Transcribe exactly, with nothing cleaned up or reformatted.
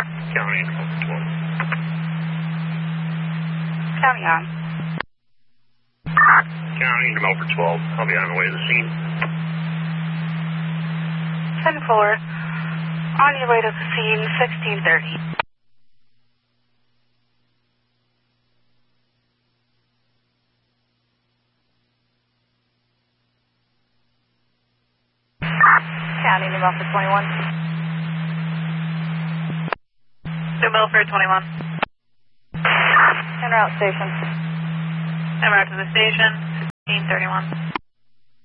County twelve. County on. County Milford twelve. I'll be on the way to the scene. ten four. On your way to the scene, sixteen thirty. County, New Milford twenty-one. New Milford twenty-one. En route station. En route to the station, sixteen thirty-one.